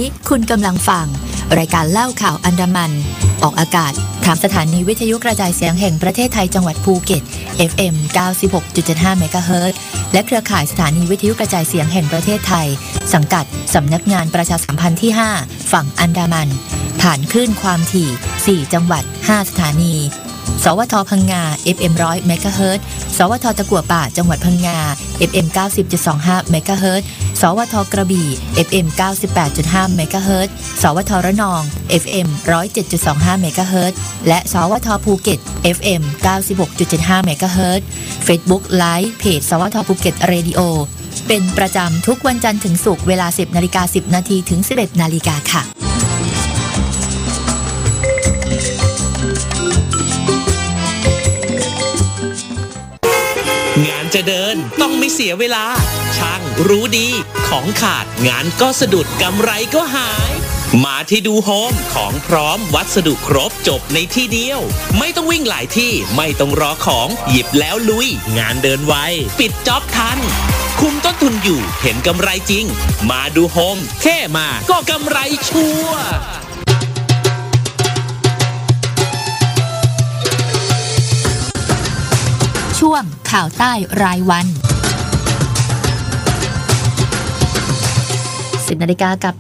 คุณกำลังฟังรายการเล่าข่าวอันดามันออกอากาศทางสถานีวิทยุกระจายเสียงแห่งประเทศไทยจังหวัดภูเก็ต FM 96.75 เมกะเฮิรตซ์และเครือข่ายสถานีวิทยุกระจายเสียงแห่งประเทศไทยสังกัดสำนักงานประชาสัมพันธ์ที่ 5 ฝั่งอันดามันผ่านคลื่นความถี่4จังหวัด5สถานีสวทพังงา FM 100 เมกะเฮิรตซ์สวทตะกั่วป่าจังหวัดพังงา FM 90.25 เมกะเฮิรตซ์สวทกระบี่ FM 98.5 เมกะเฮิรตซ์สวทระนอง FM 107.25 เมกะเฮิรตซ์และสวทภูเก็ต FM 96.75 เมกะเฮิรตซ์ Facebook Live เพจสวทภูเก็ตเรดิโอเป็นประจำทุกวันจันทร์ถึงศุกร์เวลา 10:10 น.ถึง 11:00 น.ค่ะงานจะเดินต้องไม่เสียเวลาช่างรู้ดีของขาดงานก็สะดุดกำไรก็หายมาที่ดูโฮมของพร้อมวัสดุครบจบในที่เดียวไม่ต้องวิ่งหลายที่ไม่ต้องรอของหยิบแล้วลุยงานเดินไวปิดจ็อบทันคุมต้นทุนอยู่เห็นกำไรจริงมาดูโฮมแค่มาก็กำไรชัวร์ช่วงข่าวใต้รายวัน10 นาฬิกากับ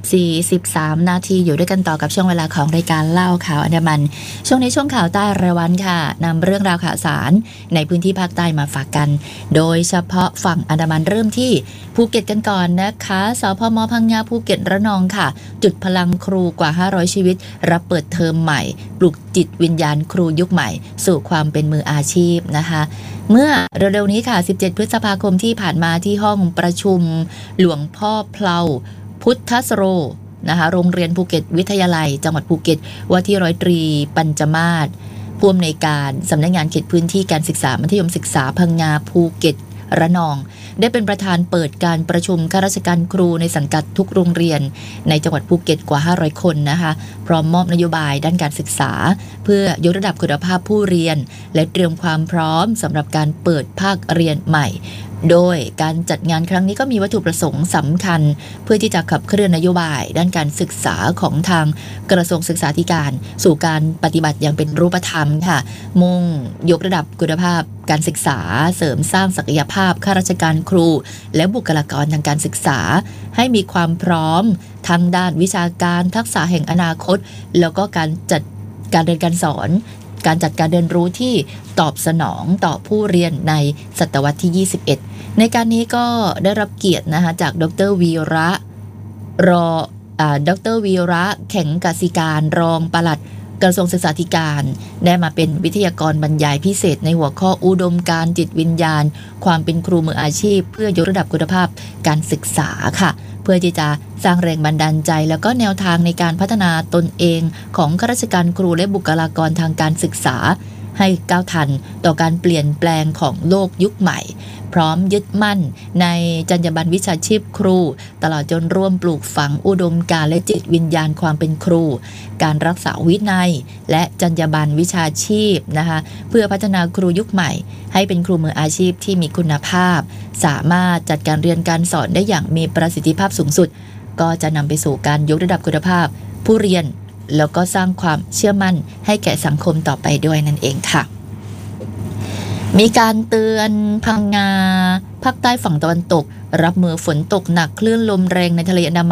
43 นาทีอยู่ด้วยกันต่อกับช่วงเวลาของรายการเล่าข่าวอันดามันช่วงนี้ช่วงข่าวใต้รายวันค่ะนำเรื่องราวข่าวสารในพื้นที่ภาคใต้มาฝากกันโดยเฉพาะฝั่งอันดามันเริ่มที่ภูเก็ตกันก่อนนะคะสพม.พังงาภูเก็ตระนองค่ะจุดพลังครูกว่า500ชีวิตรับเปิดเทอมใหม่ปลุกจิตวิญญาณครูยุคใหม่สู่ความเป็นมืออาชีพนะคะเมื่อเร็วๆนี้ค่ะ17 พฤษภาคมที่ผ่านมาที่ห้องประชุมหลวงพ่อเพลาพุทธสโรนะคะโรงเรียนภูเก็ตวิทยาลัยจังหวัดภูเก็ตว่าที่ร้อยตรีปัญจมาศผู้อำนวยการสำนักงานเขตพื้นที่การศึกษามัธยมศึกษาพังงาภูเก็ตระนองได้เป็นประธานเปิดการประชุมข้าราชการครูในสังกัดทุกโรงเรียนในจังหวัดภูเก็ตกว่า500คนนะคะพร้อมมอบนโยบายด้านการศึกษาเพื่อยกระดับคุณภาพผู้เรียนและเตรียมความพร้อมสำหรับการเปิดภาคเรียนใหม่โดยการจัดงานครั้งนี้ก็มีวัตถุประสงค์สำคัญเพื่อที่จะขับเคลื่อนนโยบายด้านการศึกษาของทางกระทรวงศึกษาธิการสู่การปฏิบัติอย่างเป็นรูปธรรมค่ะมุ่งยกระดับคุณภาพการศึกษาเสริมสร้างศักยภาพข้าราชการครูและบุคลากรทางการศึกษาให้มีความพร้อมทั้งด้านวิชาการทักษะแห่งอนาคตแล้วก็การจัดการเรียนการสอนการจัดการเรียนรู้ที่ตอบสนองต่อผู้เรียนในศตวรรษที่21ในการนี้ก็ได้รับเกียรตินะคะจากดร.วีระดร.วีระแข็งกสิการรองปลัดกระทรวงศึกษาธิการได้มาเป็นวิทยากรบรรยายพิเศษในหัวข้ออุดมการณ์จิตวิญญาณความเป็นครูมืออาชีพเพื่อยกระดับคุณภาพการศึกษาค่ะเพื่อที่จะสร้างแรงบันดาลใจแล้วก็แนวทางในการพัฒนาตนเองของข้าราชการครูและบุคลากรทางการศึกษาให้ก้าวทันต่อการเปลี่ยนแปลงของโลกยุคใหม่พร้อมยึดมั่นในจรรยาบรรณวิชาชีพครูตลอดจนร่วมปลูกฝังอุดมการณ์และจิตวิญญาณความเป็นครูการรักษาวินัยและจรรยาบรรณวิชาชีพนะคะเพื่อพัฒนาครูยุคใหม่ให้เป็นครูมืออาชีพที่มีคุณภาพสามารถจัดการเรียนการสอนได้อย่างมีประสิทธิภาพสูงสุดก็จะนำไปสู่การยกระดับคุณภาพผู้เรียนแล้วก็สร้างความเชื่อมั่นให้แก่สังคมต่อไปด้วยนั่นเองค่ะมีการเตือนพังงาภาคใต้ฝั่งตะวันตกรับมือฝนตกหนักคลื่นลมแรงในทะเลอันดามัน